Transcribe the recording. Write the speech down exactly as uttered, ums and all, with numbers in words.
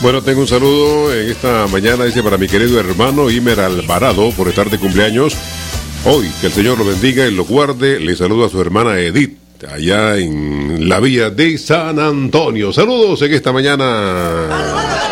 Bueno, tengo un saludo en esta mañana, dice, para mi querido hermano Imer Alvarado, por estar de cumpleaños hoy. Que el Señor lo bendiga y lo guarde. Le saludo a su hermana Edith, allá en la villa de San Antonio. Saludos en esta mañana.